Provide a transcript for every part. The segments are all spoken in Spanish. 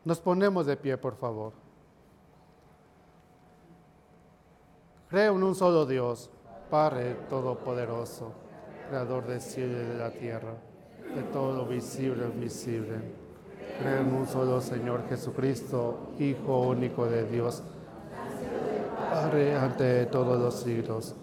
Nos ponemos de pie, por favor. Creo en un solo Dios, Padre Todopoderoso, Creador del cielo y de la tierra, de todo lo visible e invisible. Creo en un solo Señor Jesucristo, Hijo único de Dios, Padre ante de todos los siglos.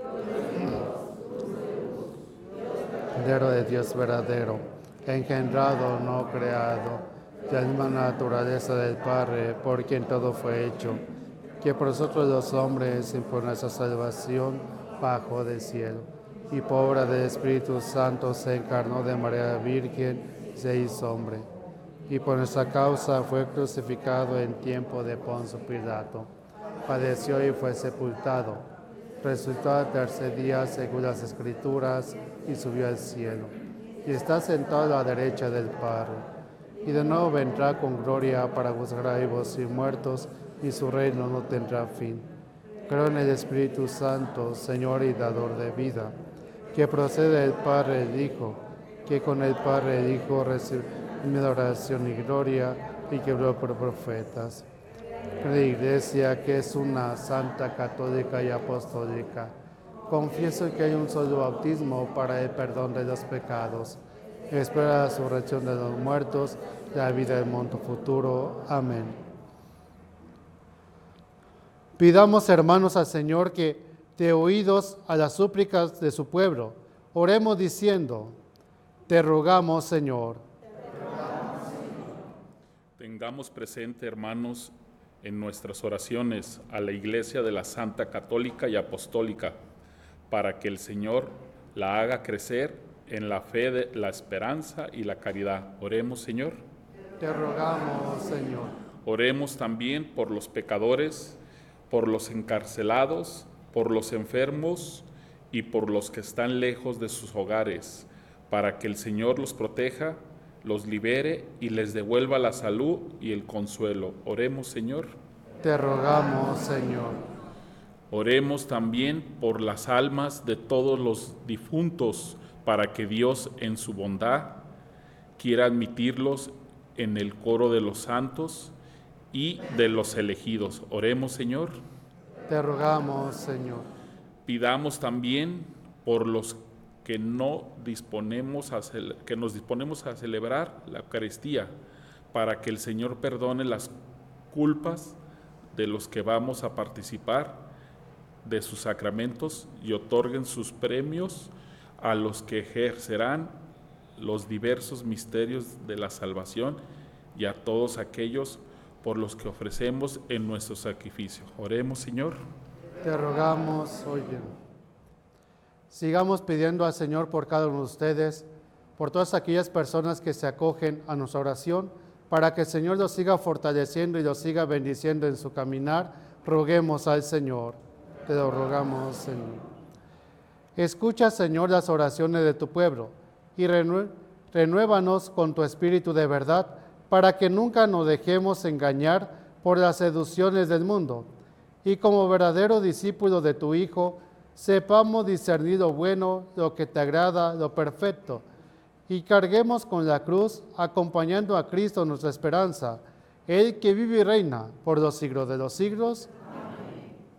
Cordero de Dios verdadero, engendrado, no creado, de la misma naturaleza del Padre, por quien todo fue hecho, que por nosotros los hombres y por nuestra salvación bajó del cielo, y por obra del Espíritu Santo se encarnó de María Virgen, se hizo hombre, y por nuestra causa fue crucificado en tiempo de Poncio Pilato, padeció y fue sepultado, resucitó al tercer día según las Escrituras, y subió al cielo, y está sentado a la derecha del Padre, y de nuevo vendrá con gloria para juzgar a vivos y muertos, y su reino no tendrá fin. Creo en el Espíritu Santo, Señor y dador de vida, que procede del Padre el Hijo, que con el Padre el Hijo recibe adoración y gloria, y que habló por profetas. Creo en la Iglesia, que es una santa, católica y apostólica. Confieso que hay un solo bautismo para el perdón de los pecados. Espero la resurrección de los muertos, la vida del mundo futuro. Amén. Pidamos, hermanos, al Señor que dé oídos a las súplicas de su pueblo. Oremos diciendo: te rogamos, Señor. Tengamos presente, hermanos, en nuestras oraciones a la Iglesia de la Santa Católica y Apostólica, para que el Señor la haga crecer en la fe, la esperanza y la caridad. Oremos, Señor. Te rogamos, Señor. Oremos también por los pecadores, por los encarcelados, por los enfermos y por los que están lejos de sus hogares, para que el Señor los proteja, los libere y les devuelva la salud y el consuelo. Oremos, Señor. Te rogamos, Señor. Oremos también por las almas de todos los difuntos, para que Dios en su bondad quiera admitirlos en el coro de los santos y de los elegidos. Oremos, Señor. Te rogamos, Señor. Pidamos también por los que nos disponemos a celebrar la Eucaristía, para que el Señor perdone las culpas de los que vamos a participar de sus sacramentos y otorguen sus premios a los que ejercerán los diversos misterios de la salvación y a todos aquellos por los que ofrecemos en nuestro sacrificio. Oremos, Señor. Te rogamos, oye. Sigamos pidiendo al Señor por cada uno de ustedes, por todas aquellas personas que se acogen a nuestra oración, para que el Señor los siga fortaleciendo y los siga bendiciendo en su caminar. Roguemos al Señor. Te lo rogamos, Señor. Escucha, Señor, las oraciones de tu pueblo y renuévanos con tu espíritu de verdad, para que nunca nos dejemos engañar por las seducciones del mundo, y como verdadero discípulo de tu Hijo, sepamos discernir lo bueno, lo que te agrada, lo perfecto, y carguemos con la cruz, acompañando a Cristo nuestra esperanza, Él que vive y reina por los siglos de los siglos.